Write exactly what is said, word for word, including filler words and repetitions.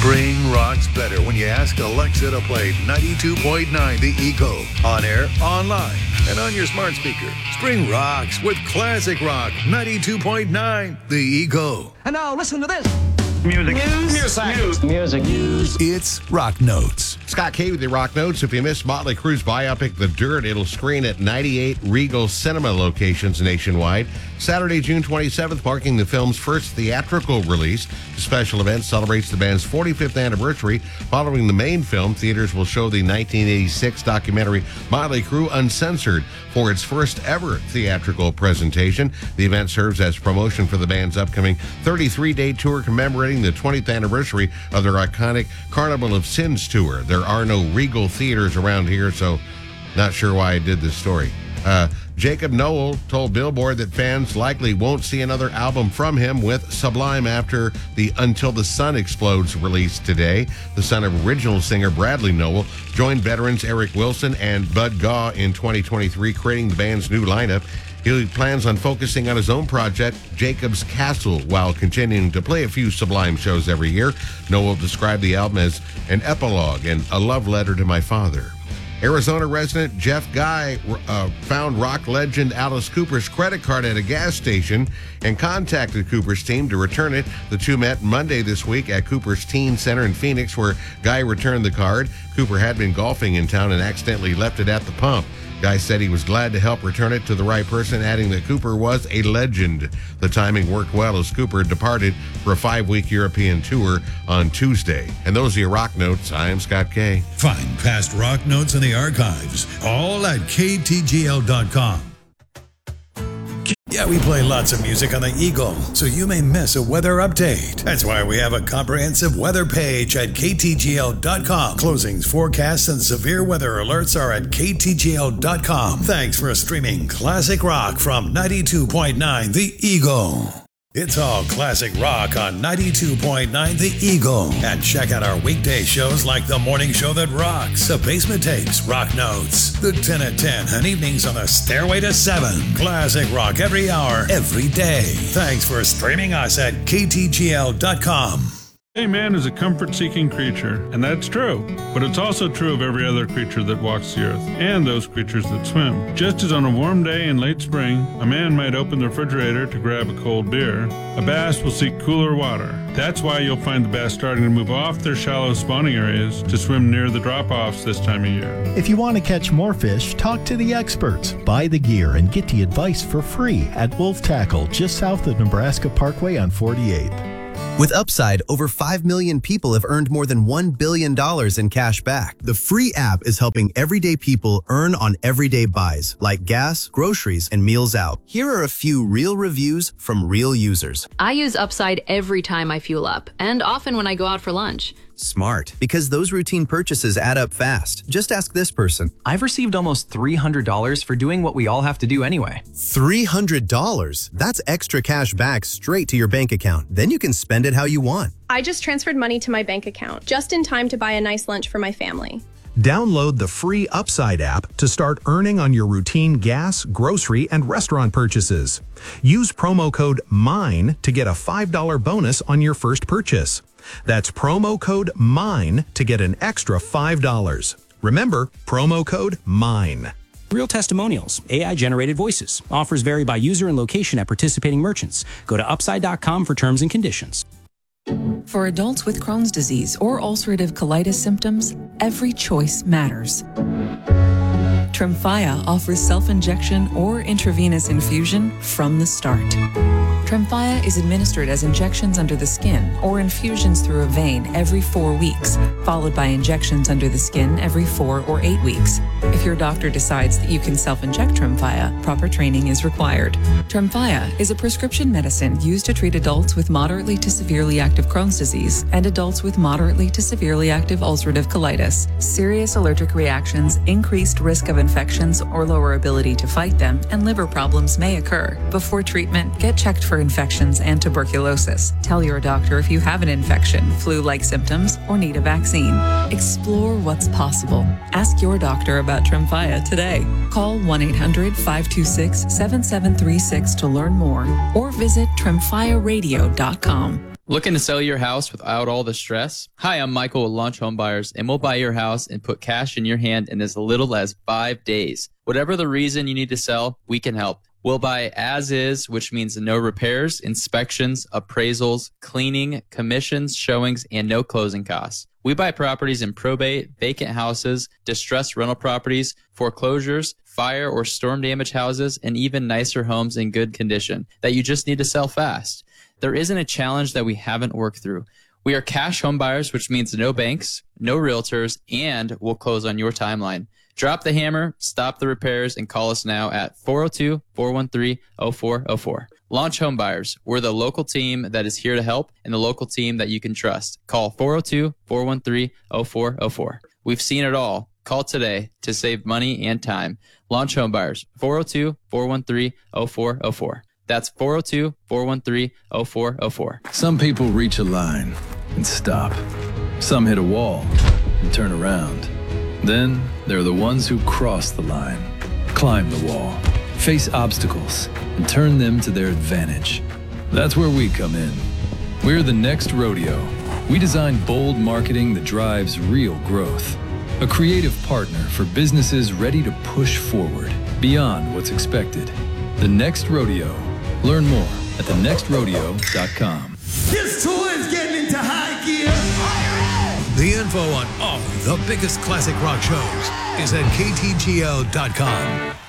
Spring rocks better when you ask Alexa to play ninety-two point nine The Eagle. On air, online, and on your smart speaker. Spring rocks with classic rock ninety-two point nine The Eagle. And now listen to this. Music. News. Music. Music. Music. It's Rock Notes. Scott K with the Rock Notes. If you missed Motley Crue's biopic, The Dirt, it'll screen at ninety-eight Regal Cinema locations nationwide. Saturday, June twenty-seventh, marking the film's first theatrical release. The special event celebrates the band's forty-fifth anniversary. Following the main film, theaters will show the nineteen eighty-six documentary Motley Crue Uncensored for its first ever theatrical presentation. The event serves as promotion for the band's upcoming thirty-three day tour commemorating the twentieth anniversary of their iconic Carnival of Sins tour. There are no Regal theaters around here, so not sure why I did this story. Uh, Jacob Noel told Billboard that fans likely won't see another album from him with Sublime after the Until the Sun Explodes release today. The son of original singer Bradley Noel joined veterans Eric Wilson and Bud Gaw in twenty twenty-three, creating the band's new lineup. He plans on focusing on his own project, Jacob's Castle, while continuing to play a few Sublime shows every year. Noel described the album as an epilogue and a love letter to my father. Arizona resident Jeff Guy uh, found rock legend Alice Cooper's credit card at a gas station and contacted Cooper's team to return it. The two met Monday this week at Cooper's Teen Center in Phoenix, where Guy returned the card. Cooper had been golfing in town and accidentally left it at the pump. Guy said he was glad to help return it to the right person, adding that Cooper was a legend. The timing worked well as Cooper departed for a five-week European tour on Tuesday. And those are your Rock Notes. I am Scott K. Find past Rock Notes in the archives, all at K T G L dot com. Yeah, we play lots of music on the Eagle, so you may miss a weather update. That's why we have a comprehensive weather page at K T G L dot com. Closings, forecasts, and severe weather alerts are at K T G L dot com. Thanks for streaming classic rock from ninety-two point nine The Eagle. It's all classic rock on ninety-two point nine The Eagle. And check out our weekday shows like The Morning Show That Rocks, The Basement Tapes, Rock Notes, The ten at ten, and evenings on The Stairway to seven. Classic rock every hour, every day. Thanks for streaming us at K T G L dot com. Hey, man is a comfort-seeking creature, and that's true. But it's also true of every other creature that walks the earth, and those creatures that swim. Just as on a warm day in late spring, a man might open the refrigerator to grab a cold beer, a bass will seek cooler water. That's why you'll find the bass starting to move off their shallow spawning areas to swim near the drop-offs this time of year. If you want to catch more fish, talk to the experts. Buy the gear and get the advice for free at Wolf Tackle, just south of Nebraska Parkway on forty-eighth. With Upside, over five million people have earned more than one billion dollars in cash back. The free app is helping everyday people earn on everyday buys, like gas, groceries, and meals out. Here are a few real reviews from real users. I use Upside every time I fuel up, and often when I go out for lunch. Smart, because those routine purchases add up fast. Just ask this person. I've received almost three hundred dollars for doing what we all have to do anyway. three hundred dollars? That's extra cash back straight to your bank account. Then you can spend it how you want. I just transferred money to my bank account, just in time to buy a nice lunch for my family. Download the free Upside app to start earning on your routine gas, grocery, and restaurant purchases. Use promo code MINE to get a five dollar bonus on your first purchase. That's promo code MINE to get an extra five dollars. Remember, promo code MINE. Real testimonials, A I-generated voices. Offers vary by user and location at participating merchants. Go to upside dot com for terms and conditions. For adults with Crohn's disease or ulcerative colitis symptoms, every choice matters. Tremfya offers self-injection or intravenous infusion from the start. Tremfya is administered as injections under the skin or infusions through a vein every four weeks, followed by injections under the skin every four or eight weeks. If your doctor decides that you can self-inject Tremfya, proper training is required. Tremfya is a prescription medicine used to treat adults with moderately to severely active Crohn's disease and adults with moderately to severely active ulcerative colitis. Serious allergic reactions, increased risk of infections or lower ability to fight them, and liver problems may occur. Before treatment, get checked for infections and tuberculosis. Tell your doctor if you have an infection, flu-like symptoms, or need a vaccine. Explore what's possible. Ask your doctor about Tremfya today. Call one eight hundred, five two six, seven seven three six to learn more, or visit tremfya radio dot com. Looking to sell your house without all the stress? Hi, I'm Michael with Launch Home Buyers, and we'll buy your house and put cash in your hand in as little as five days. Whatever the reason you need to sell, we can help. We'll buy as is, which means no repairs, inspections, appraisals, cleaning, commissions, showings, and no closing costs. We buy properties in probate, vacant houses, distressed rental properties, foreclosures, fire or storm damage houses, and even nicer homes in good condition that you just need to sell fast. There isn't a challenge that we haven't worked through. We are cash home buyers, which means no banks, no realtors, and we'll close on your timeline. Drop the hammer, stop the repairs, and call us now at four oh two, four one three, oh four oh four. Launch Home Buyers. We're the local team that is here to help and the local team that you can trust. Call four oh two, four one three, oh four oh four. We've seen it all. Call today to save money and time. Launch Home Buyers, four oh two, four one three, oh four oh four. That's four oh two, four one three, oh four oh four. Some people reach a line and stop. Some hit a wall and turn around. Then there are the ones who cross the line, climb the wall, face obstacles, and turn them to their advantage. That's where we come in. We're the Next Rodeo. We design bold marketing that drives real growth. A creative partner for businesses ready to push forward beyond what's expected. The Next Rodeo. Learn more at the next rodeo dot com. This tour is getting into high gear. The info on all the biggest classic rock shows is at K T G L dot com.